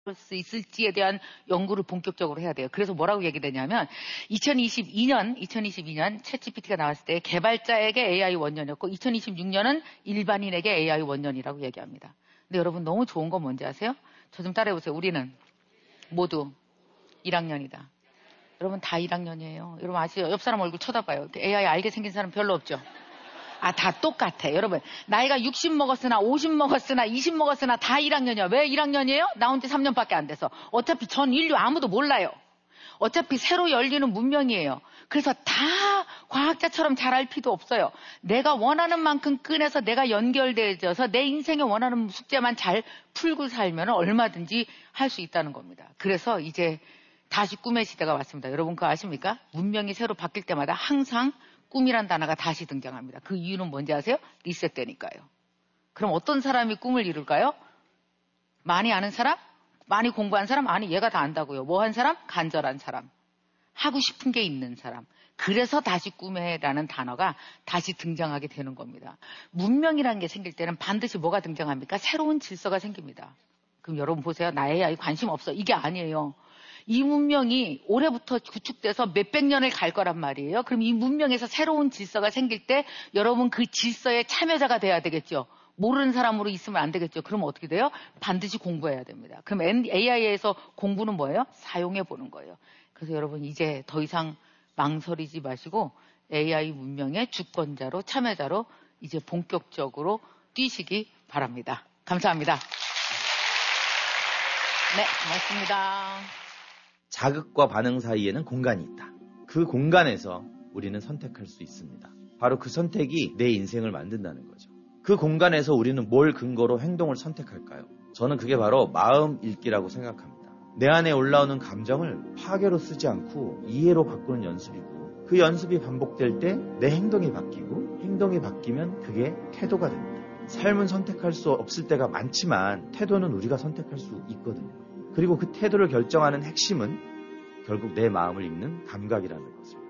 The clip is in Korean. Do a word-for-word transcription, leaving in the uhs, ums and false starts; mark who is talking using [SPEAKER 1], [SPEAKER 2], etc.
[SPEAKER 1] 수 있을지에 대한 연구를 본격적으로 해야 돼요. 그래서 뭐라고 얘기되냐면 이천이십이 년 이천이십이 년 챗지피티가 나왔을 때 개발자에게 에이아이 원년이었고 이천이십육 년은 일반인에게 에이아이 원년이라고 얘기합니다. 근데 여러분 너무 좋은 건 뭔지 아세요? 저 좀 따라해보세요. 우리는 모두 일 학년이다. 여러분 다 일 학년이에요. 여러분 아시죠? 옆 사람 얼굴 쳐다봐요. 에이아이 알게 생긴 사람 별로 없죠? 아, 다 똑같아. 여러분, 나이가 육십 먹었으나, 오십 먹었으나, 이십 먹었으나 다 일 학년이야. 왜 일 학년이에요? 나온 지 삼 년밖에 안 돼서. 어차피 전 인류 아무도 몰라요. 어차피 새로 열리는 문명이에요. 그래서 다 과학자처럼 잘할 필요도 없어요. 내가 원하는 만큼 꺼내서 내가 연결되어서 내 인생에 원하는 숙제만 잘 풀고 살면 얼마든지 할 수 있다는 겁니다. 그래서 이제 다시 꿈의 시대가 왔습니다. 여러분 그거 아십니까? 문명이 새로 바뀔 때마다 항상 꿈이란 단어가 다시 등장합니다. 그 이유는 뭔지 아세요? 리셋되니까요. 그럼 어떤 사람이 꿈을 이룰까요? 많이 아는 사람? 많이 공부한 사람? 아니 얘가 다 안다고요. 뭐 한 사람? 간절한 사람. 하고 싶은 게 있는 사람. 그래서 다시 꿈에라는 단어가 다시 등장하게 되는 겁니다. 문명이라는 게 생길 때는 반드시 뭐가 등장합니까? 새로운 질서가 생깁니다. 그럼 여러분 보세요. 나 에이아이 관심 없어. 이게 아니에요. 이 문명이 올해부터 구축돼서 몇백 년을 갈 거란 말이에요. 그럼 이 문명에서 새로운 질서가 생길 때 여러분 그 질서의 참여자가 돼야 되겠죠. 모르는 사람으로 있으면 안 되겠죠. 그럼 어떻게 돼요? 반드시 공부해야 됩니다. 그럼 에이아이에서 공부는 뭐예요? 사용해 보는 거예요. 그래서 여러분 이제 더 이상 망설이지 마시고 에이아이 문명의 주권자로 참여자로 이제 본격적으로 뛰시기 바랍니다. 감사합니다. 네, 고맙습니다.
[SPEAKER 2] 자극과 반응 사이에는 공간이 있다. 그 공간에서 우리는 선택할 수 있습니다. 바로 그 선택이 내 인생을 만든다는 거죠. 그 공간에서 우리는 뭘 근거로 행동을 선택할까요? 저는 그게 바로 마음 읽기라고 생각합니다. 내 안에 올라오는 감정을 파괴로 쓰지 않고 이해로 바꾸는 연습이고 그 연습이 반복될 때 내 행동이 바뀌고 행동이 바뀌면 그게 태도가 됩니다. 삶은 선택할 수 없을 때가 많지만 태도는 우리가 선택할 수 있거든요. 그리고 그 태도를 결정하는 핵심은 결국 내 마음을 읽는 감각이라는 것입니다.